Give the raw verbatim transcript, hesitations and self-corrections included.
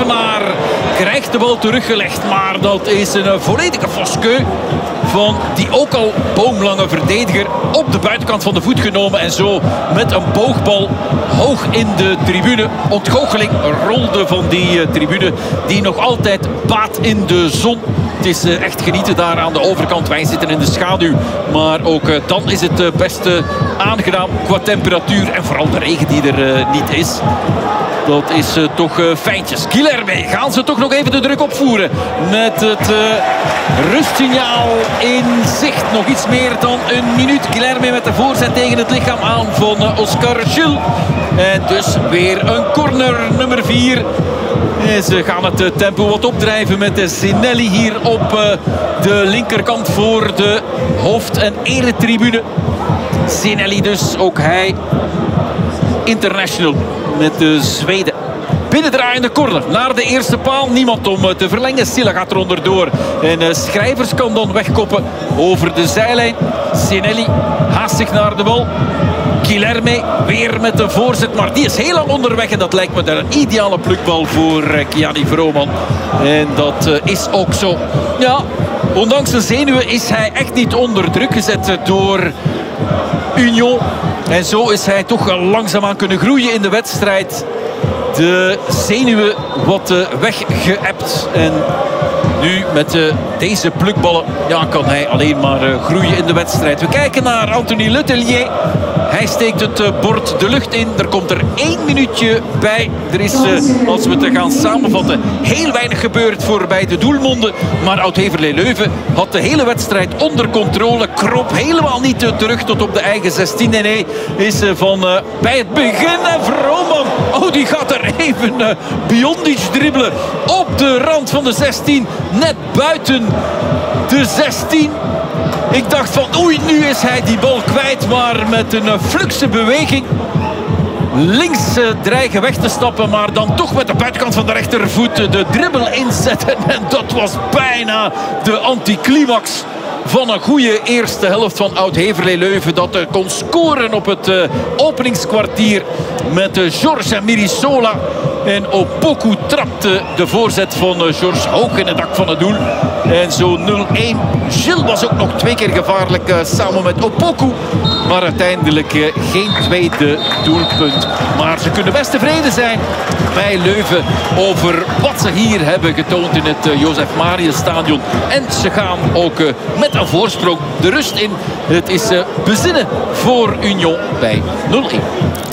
Wassenaar krijgt de bal teruggelegd. Maar dat is een volledige Fosqueu van die ook al boomlange verdediger op de buitenkant van de voet genomen. En zo met een boogbal hoog in de tribune. Ontgoocheling rolde van die uh, tribune die nog altijd baat in de zon. Het is uh, echt genieten daar aan de overkant. Wij zitten in de schaduw. Maar ook uh, dan is het uh, best uh, aangenaam qua temperatuur. En vooral de regen die er uh, niet is. Dat is uh, toch uh, feitjes. Guilherme, gaan ze toch nog even de druk opvoeren. Met het uh, rustsignaal in zicht. Nog iets meer dan een minuut. Guilherme met de voorzet tegen het lichaam aan van uh, Oscar Gil. En dus weer een corner, nummer vier. En ze gaan het uh, tempo wat opdrijven met de Zinelli hier op uh, de linkerkant voor de hoofd- en eretribune. Zinelli dus, ook hij international met de Zweden. Binnendraaiende corner naar de eerste paal. Niemand om te verlengen. Silla gaat er onderdoor. En uh, Schrijvers kan dan wegkoppen over de zijlijn. Zinelli haast zich naar de bal. Guilherme weer met de voorzet. Maar die is heel lang onderweg. En dat lijkt me daar een ideale plukbal voor uh, Kiani Vrooman. En dat uh, is ook zo. Ja, ondanks de zenuwen is hij echt niet onder druk gezet uh, door Union. En zo is hij toch langzaamaan kunnen groeien in de wedstrijd. De zenuwen wat uh, weggeëpt. En nu met uh, deze plukballen ja, kan hij alleen maar uh, groeien in de wedstrijd. We kijken naar Anthony Letellier. Hij steekt het uh, bord de lucht in. Er komt er één minuutje bij. Er is, uh, als we het gaan samenvatten, heel weinig gebeurd voor bij de doelmonden. Maar Oud-Heverlee-Leuven had de hele wedstrijd onder controle. Kroop helemaal niet uh, terug tot op de eigen zestien. Nee, nee, is uh, van uh, bij het begin. En Vrooman, oh, die gaat er even uh, Biondic dribbelen. Op de rand van de zestien. Net buiten de zestien. Ik dacht van oei, nu is hij die bal kwijt. Maar met een uh, fluxe beweging links uh, dreigen weg te stappen. Maar dan toch met de buitenkant van de rechtervoet uh, de dribbel inzetten. En dat was bijna de anticlimax van een goede eerste helft van Oud-Heverlee-Leuven. Dat uh, kon scoren op het uh, openingskwartier met uh, George en Mirisola. En Opoku trapte de voorzet van uh, George hoog in het dak van het doel. En zo nul-één. Gilles was ook nog twee keer gevaarlijk uh, samen met Opoku. Maar uiteindelijk uh, geen tweede doelpunt. Maar ze kunnen best tevreden zijn bij Leuven over wat ze hier hebben getoond in het uh, Josef Marius Stadion. En ze gaan ook uh, met een voorsprong de rust in. Het is uh, bezinnen voor Union bij nul-één.